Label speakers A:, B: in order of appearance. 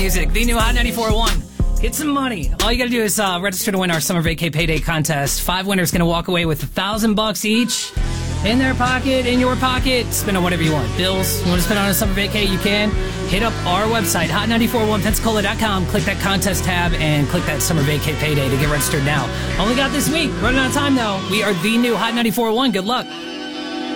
A: music. The new Hot 94.1. Get some money. All you gotta do is register to win our Summer Vacay Payday contest. 5 winners gonna walk away with $1,000 each. In their pocket, in your pocket. Spend on whatever you want. Bills, you want to spend on a summer vacay, you can. Hit up our website, hot941pensacola.com. Click that contest tab and click that Summer Vacay Payday to get registered now. Only got this week. Running out of time, though. We are the new Hot 94.1. Good luck.